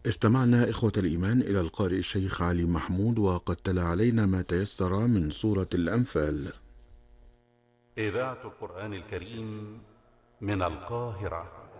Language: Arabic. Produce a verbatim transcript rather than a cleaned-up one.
استمعنا إخوة الإيمان إلى القارئ الشيخ علي محمود، وقد تلا علينا ما تيسر من سورة الأنفال. إذاعة القرآن الكريم من القاهرة.